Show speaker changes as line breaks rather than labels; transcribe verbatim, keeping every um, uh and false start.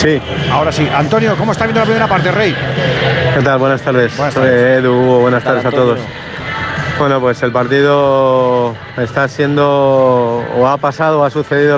Sí.
Ahora sí. Antonio, ¿cómo está viendo la primera parte, Rey?
¿Qué tal? Buenas tardes.
Buenas
Soy
tardes.
Edu, Hugo, buenas tardes a
Antonio?
todos. Bueno, pues el partido está siendo, o ha pasado, o ha sucedido